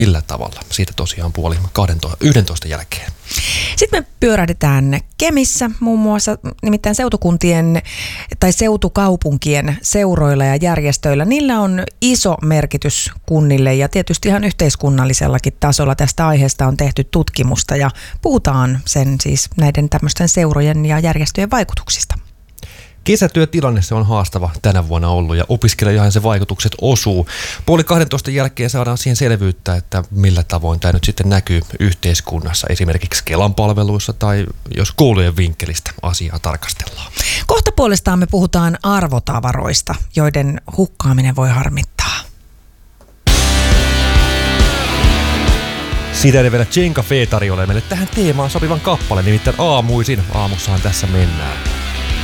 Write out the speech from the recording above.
millä tavalla. Siitä tosiaan puoli 11 jälkeen. Sitten me pyörähdetään Kemissä muun muassa, nimittäin seutukuntien tai seutukaupunkien seuroilla ja järjestöillä. Niillä on iso merkitys kunnille ja tietysti ihan yhteiskunnallisellakin tasolla tästä aiheesta on tehty tutkimusta ja puhutaan sen siis näiden tämmöisten seurojen ja järjestöjen vaikutuksista. Kesätyötilanne se on haastava tänä vuonna ollut ja opiskelijoihin se vaikutukset osuu. Puoli 12 jälkeen saadaan siihen selvyyttä, että millä tavoin tämä nyt sitten näkyy yhteiskunnassa, esimerkiksi Kelan palveluissa tai jos koulujen vinkkelistä asiaa tarkastellaan. Kohta puolestaan me puhutaan arvotavaroista, joiden hukkaaminen voi harmittaa. Sitä ennen vielä Jenka Fee tarjoilee meille tähän teemaan sopivan kappaleen, nimittäin aamuisin. Aamussahan tässä mennään.